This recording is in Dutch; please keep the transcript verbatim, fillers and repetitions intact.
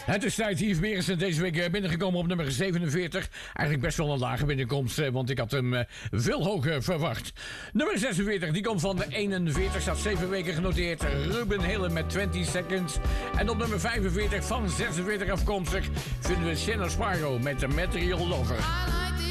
Het is tijd. Yves Berendsen deze week binnengekomen op nummer zevenenveertig. Eigenlijk best wel een lage binnenkomst, want ik had hem veel hoger verwacht. Nummer zesenveertig, die komt van de eenenveertig, staat zeven weken genoteerd. Ruben Hille met twintig seconds. En op nummer vijfenveertig, van zesenveertig afkomstig, vinden we Shannon Sparrow met The Material Lover.